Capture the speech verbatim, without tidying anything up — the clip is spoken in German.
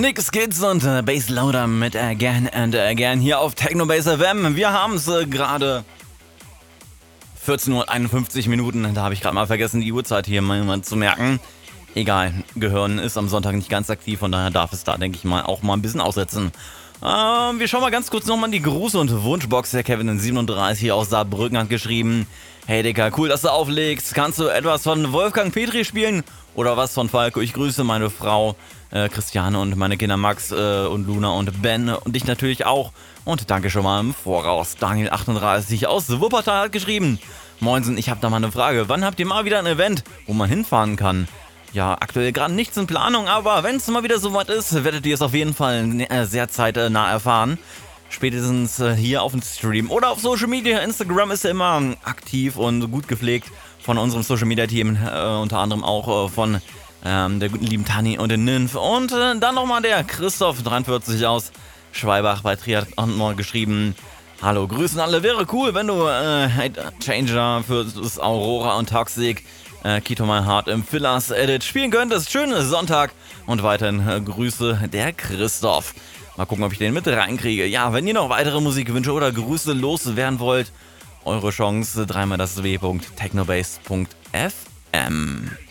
Nix geht's und äh, Bass Loader mit Again and Again hier auf Technobase F M. Wir haben es äh, gerade vierzehn Uhr einundfünfzig Minuten. Da habe ich gerade mal vergessen, die Uhrzeit hier mal, mal zu merken. Egal, Gehirn ist am Sonntag nicht ganz aktiv, von daher darf es da, denke ich mal, auch mal ein bisschen aussetzen. Ähm, wir schauen mal ganz kurz nochmal in die Gruß- und Wunschbox. Der Kevin in siebenunddreißig aus Saarbrücken hat geschrieben: Hey Dicker, cool, dass du auflegst. Kannst du etwas von Wolfgang Petri spielen? Oder was von Falco? Ich grüße meine Frau äh, Christiane und meine Kinder Max äh, und Luna und Ben und dich natürlich auch. Und danke schon mal im Voraus. Daniel achtunddreißig aus Wuppertal hat geschrieben: Moinsen, ich habe da mal eine Frage. Wann habt ihr mal wieder ein Event, wo man hinfahren kann? Ja, aktuell gerade nichts in Planung, aber wenn es mal wieder soweit ist, werdet ihr es auf jeden Fall äh, sehr zeitnah erfahren. Spätestens äh, hier auf dem Stream oder auf Social Media. Instagram ist ja immer aktiv und gut gepflegt von unserem Social Media Team, äh, unter anderem auch äh, von ähm, der guten lieben Tani und den Nymph. Und äh, dann nochmal der Christoph dreiundvierzig aus Schweibach bei Triathlon noch geschrieben: Hallo, grüßen alle, wäre cool, wenn du äh, Changer für das Aurora und Toxic Äh, Keto My Heart im Fillers Edit spielen könntest. Schönen Sonntag und weiterhin äh, Grüße, der Christoph. Mal gucken, ob ich den mit reinkriege. Ja, wenn ihr noch weitere Musikwünsche oder Grüße loswerden wollt, eure Chance, dreimal das w punkt technobase punkt f m.